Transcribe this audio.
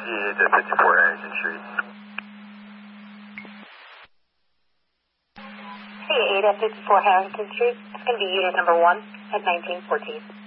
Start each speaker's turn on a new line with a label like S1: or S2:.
S1: it's at 54 Harrington Street.
S2: Hey, 8 at 54 Harrington Street. It's going to be unit number 1 at 1914.